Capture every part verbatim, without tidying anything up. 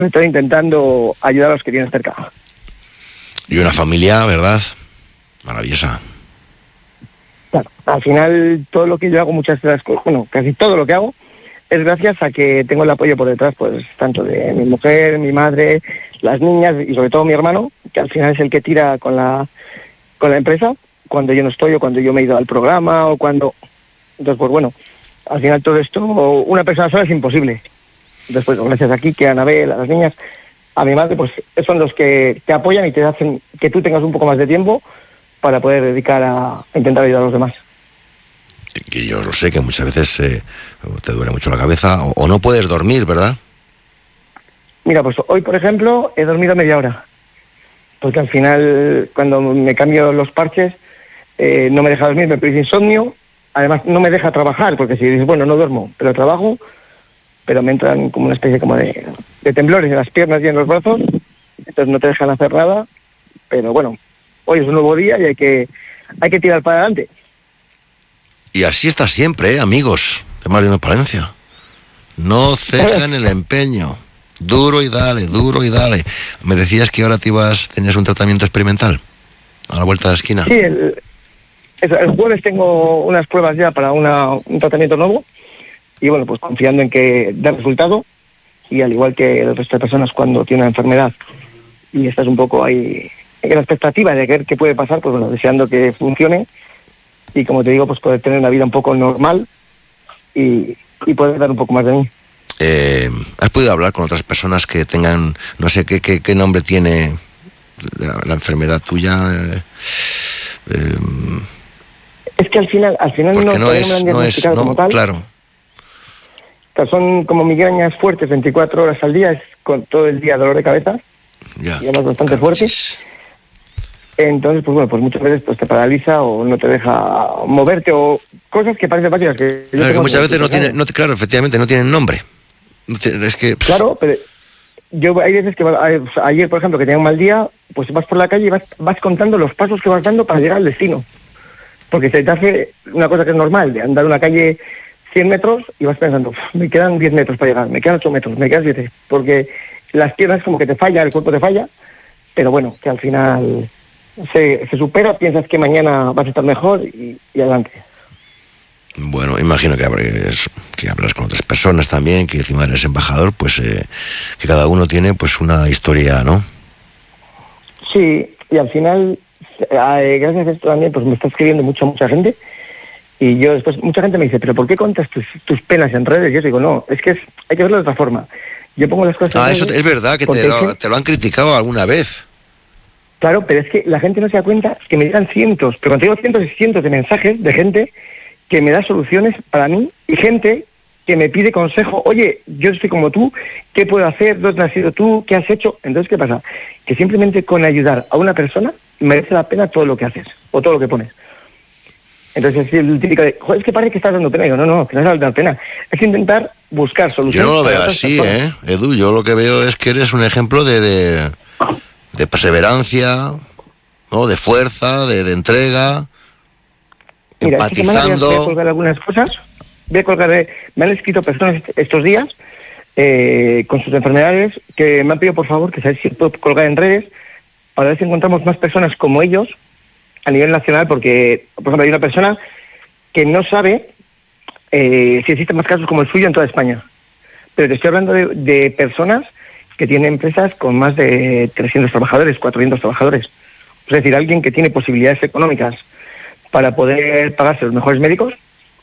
estoy intentando ayudar a los que tienes cerca. Y una familia, ¿verdad? Maravillosa. Claro, al final todo lo que yo hago, muchas de las cosas, bueno, casi todo lo que hago, es gracias a que tengo el apoyo por detrás, pues tanto de mi mujer, mi madre, las niñas y sobre todo mi hermano, que al final es el que tira con la con la empresa, cuando yo no estoy o cuando yo me he ido al programa o cuando... Entonces, pues bueno, al final todo esto, una persona sola es imposible. Después, gracias a Kike, a Anabel, a las niñas, a mi madre, pues son los que te apoyan y te hacen que tú tengas un poco más de tiempo para poder dedicar a intentar ayudar a los demás. Que yo lo sé, que muchas veces eh, te duele mucho la cabeza o, o no puedes dormir, ¿verdad? Mira, pues hoy, por ejemplo, he dormido media hora. Porque al final, cuando me cambio los parches, eh, no me deja dormir, me produce insomnio. Además, no me deja trabajar, porque si dices, bueno, no duermo, pero trabajo, pero me entran como una especie como de, de temblores en las piernas y en los brazos, entonces no te dejan hacer nada. Pero bueno, hoy es un nuevo día y hay que, hay que tirar para adelante. Y así está siempre, ¿eh, amigos de Mario de Palencia? No cejan el empeño. Duro y dale, duro y dale. Me decías que ahora te ibas, tenías un tratamiento experimental a la vuelta de la esquina. Sí, el, el jueves tengo unas pruebas ya para una, un tratamiento nuevo y bueno, pues confiando en que dé resultado y al igual que el resto de personas cuando tienen una enfermedad y estás un poco ahí en la expectativa de ver qué puede pasar, pues bueno, deseando que funcione y como te digo, pues poder tener una vida un poco normal y, y poder dar un poco más de mí. Eh, ¿Has podido hablar con otras personas que tengan, no sé, qué, qué, qué nombre tiene la, la enfermedad tuya? Eh, eh, es que al final, al final no, no es, me lo han no es, no, como tal. Claro. O sea, son como migrañas fuertes, veinticuatro horas al día, es con todo el día dolor de cabeza, Ya, y además bastante claro, fuerte. sí. Entonces, pues bueno, pues muchas veces pues te paraliza o no te deja moverte o cosas que parecen básicas. Que, Claro, que muchas veces no tiene, no, claro, efectivamente no tienen nombre. Es que... Claro, pero yo hay veces que, ayer por ejemplo, que tenía un mal día, pues vas por la calle y vas, vas contando los pasos que vas dando para llegar al destino. Porque se te hace una cosa que es normal, de andar una calle cien metros y vas pensando, me quedan diez metros para llegar, me quedan ocho metros, me quedan siete, porque las piernas como que te falla, el cuerpo te falla, pero bueno, que al final se, se supera, piensas que mañana vas a estar mejor y, y adelante. Bueno, imagino que hablas, que hablas con otras personas también, que encima eres embajador, pues eh, que cada uno tiene pues una historia, ¿no? Sí, y al final, eh, gracias a esto también, pues me está escribiendo mucha, mucha gente, y yo después, mucha gente me dice, ¿pero por qué contas tus, tus penas en redes? Y yo digo, no, es que es, hay que verlo de otra forma. Yo pongo las cosas... Ah, eso es verdad, que te lo, te lo han criticado alguna vez. Claro, pero es que la gente no se da cuenta que me llegan cientos, pero cuando digo cientos y cientos de mensajes de gente que me da soluciones para mí y gente que me pide consejo, oye, yo estoy como tú, ¿qué puedo hacer? ¿Dónde has sido tú? ¿Qué has hecho? Entonces, ¿qué pasa? Que simplemente con ayudar a una persona merece la pena todo lo que haces o todo lo que pones. Entonces es el típico de, joder, es que parece que estás dando pena. Y yo, no, no, que no es dar pena. Es intentar buscar soluciones. Yo no lo veo así, ¿eh, Edu? Yo lo que veo es que eres un ejemplo de, de, de perseverancia, ¿no? De fuerza, de, de entrega. Mira, empatizando. Voy a colgar algunas cosas. Voy a colgar, me han escrito personas estos días eh, con sus enfermedades que me han pedido por favor que si puedo colgar en redes para ver si encontramos más personas como ellos a nivel nacional, porque por ejemplo hay una persona que no sabe eh, si existen más casos como el suyo en toda España, pero te estoy hablando de, de personas que tienen empresas con más de trescientos trabajadores, cuatrocientos trabajadores, es decir, alguien que tiene posibilidades económicas para poder pagarse los mejores médicos,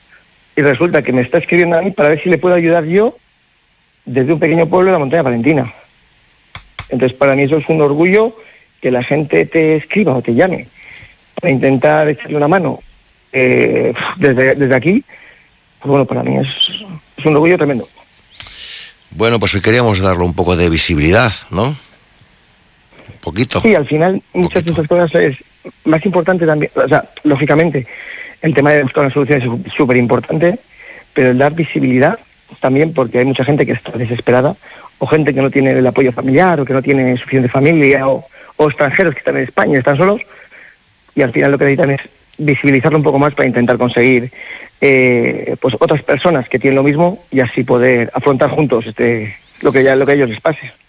y resulta que me está escribiendo a mí para ver si le puedo ayudar yo desde un pequeño pueblo de la montaña palentina. Entonces, para mí eso es un orgullo, que la gente te escriba o te llame para intentar echarle una mano eh, desde, desde aquí. Pues bueno, para mí es, es un orgullo tremendo. Bueno, pues hoy queríamos darle un poco de visibilidad, ¿no? Un poquito. Sí, al final muchas de estas cosas es más importante también, o sea, lógicamente el tema de buscar una solución es súper importante, pero el dar visibilidad también, porque hay mucha gente que está desesperada, o gente que no tiene el apoyo familiar, o que no tiene suficiente familia, o, o extranjeros que están en España y están solos, y al final lo que necesitan es visibilizarlo un poco más para intentar conseguir eh, pues otras personas que tienen lo mismo y así poder afrontar juntos este lo que ya lo que a ellos les pase.